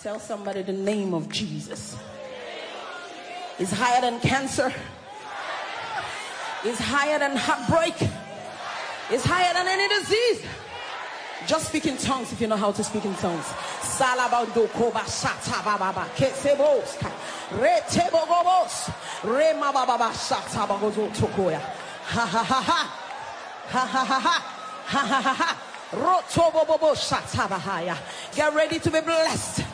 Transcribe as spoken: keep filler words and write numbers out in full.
Tell somebody the name of Jesus is higher than cancer, is higher than heartbreak, is higher than any disease. Just speak in tongues if you know how to speak in tongues. Salabando koba shata baba kesebos retebogobos rema baba shata bagozo tokoya. Ha ha ha ha ha ha ha ha ha ha ha. Rotobobobo shata bahaya. Get ready to be blessed.